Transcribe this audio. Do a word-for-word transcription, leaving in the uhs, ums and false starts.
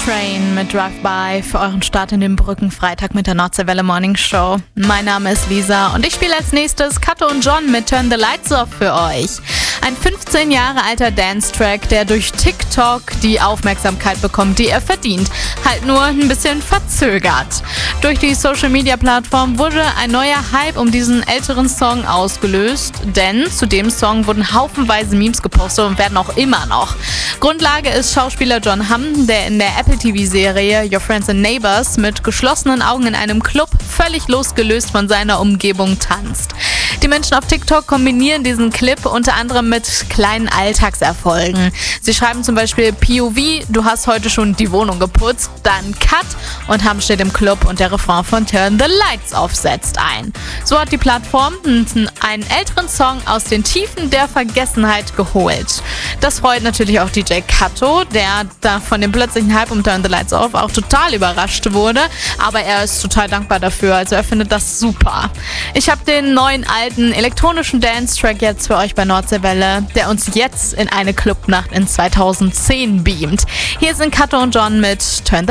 Train mit Drive-By für euren Start in den Brückenfreitag mit der Nordseewelle Morning Show. Mein Name ist Lisa und ich spiele als nächstes Kato und John mit Turn the Lights Off für euch. Ein fünfzehn Jahre alter Dance-Track, der durch TikTok die Aufmerksamkeit bekommt, die er verdient. Halt nur ein bisschen verzögert. Durch die Social-Media-Plattform wurde ein neuer Hype um diesen älteren Song ausgelöst, denn zu dem Song wurden haufenweise Memes gepostet und werden auch immer noch. Grundlage ist Schauspieler Jon Hamm, der in der Apple T V-Serie Your Friends and Neighbors mit geschlossenen Augen in einem Club völlig losgelöst von seiner Umgebung tanzt. Die Menschen auf TikTok kombinieren diesen Clip unter anderem mit kleinen Alltagserfolgen. Sie schreiben zum Beispiel P O V, du hast heute schon die Wohnung geputzt, dann Cut und Hamm steht im Club und der Refrain von Turn the Lights Off setzt ein. So hat die Plattform einen älteren Song aus den Tiefen der Vergessenheit geholt. Das freut natürlich auch D J Kato, der da von dem plötzlichen Hype um Turn the Lights Off auch total überrascht wurde, aber er ist total dankbar dafür, also er findet das super. Ich habe den neuen alten elektronischen Dance-Track jetzt für euch bei Nordseewelle, der uns jetzt in eine Clubnacht in zweitausendzehn beamt. Hier sind Kato und John mit Turn the